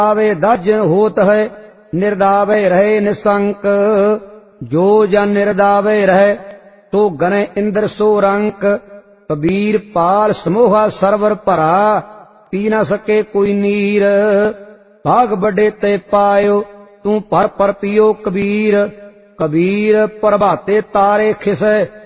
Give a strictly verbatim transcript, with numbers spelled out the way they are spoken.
आवे दाजन होत है, निर्दावे रहे निशंक। जो जन निर्दावे रहे तो गने इंद्र सो रंक। कबीर पाल समोहा सरवर भरा, पी न सके कोई नीर। भाग बड़े ते पायो तू पर पर पियो कबीर। कबीर प्रभाते तारे खिसे,